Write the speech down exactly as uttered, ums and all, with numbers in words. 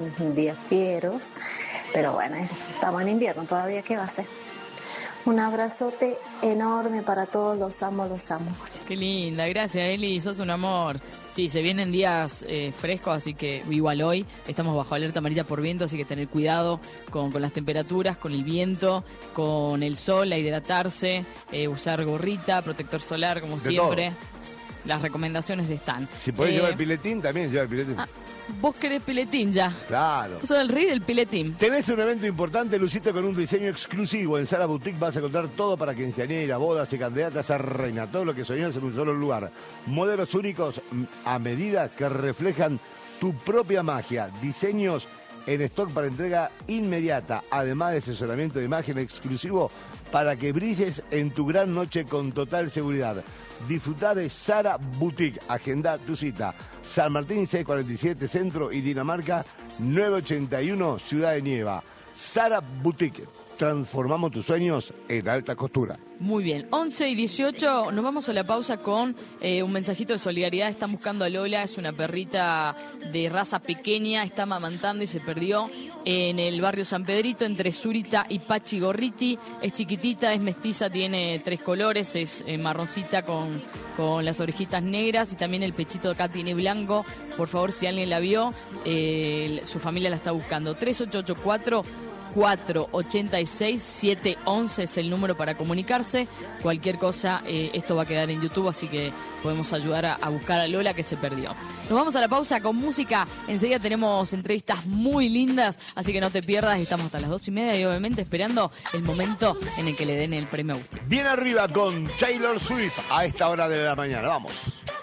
días fieros, pero bueno, estamos en invierno todavía, ¿qué va a ser? Un abrazote enorme para todos, los amo, los amo. Qué linda, gracias Eli, sos un amor. Sí, se vienen días eh, frescos, así que igual hoy estamos bajo alerta amarilla por viento, así que tener cuidado con, con las temperaturas, con el viento, con el sol, a hidratarse, eh, usar gorrita, protector solar, como De siempre. todo. Las recomendaciones están. Si podés Eh, llevar el piletín, también lleva el piletín. ah, vos querés piletín ya. Claro. Sos el rey del piletín. Tenés un evento importante, lucite con un diseño exclusivo. En Zara Boutique vas a encontrar todo para quinceañera, bodas y candidatas a reina. Todo lo que soñás en un solo lugar. Modelos únicos a medida que reflejan tu propia magia. Diseños en stock para entrega inmediata. Además de asesoramiento de imagen exclusivo para que brilles en tu gran noche con total seguridad. Disfrutá de Zara Boutique. Agenda tu cita. San Martín seiscientos cuarenta y siete Centro y Dinamarca novecientos ochenta y uno Ciudad de Nieva. Zara Boutique. Transformamos tus sueños en alta costura. Muy bien, once y dieciocho, nos vamos a la pausa con eh, un mensajito de solidaridad. Están buscando a Lola, es una perrita de raza pequeña, está amamantando y se perdió en el barrio San Pedrito, entre Zurita y Pachi Gorriti. Es chiquitita, es mestiza, tiene tres colores, es eh, marroncita con, con las orejitas negras y también el pechito acá tiene blanco. Por favor, si alguien la vio, eh, su familia la está buscando. tres ocho ocho cuatro cuatro ocho seis siete once es el número para comunicarse. Cualquier cosa, eh, esto va a quedar en YouTube, así que podemos ayudar a, a buscar a Lola que se perdió. Nos vamos a la pausa con música. Enseguida tenemos entrevistas muy lindas, así que no te pierdas. Estamos hasta las dos y media y obviamente esperando el momento en el que le den el premio Agustín. Bien arriba con Taylor Swift a esta hora de la mañana. Vamos.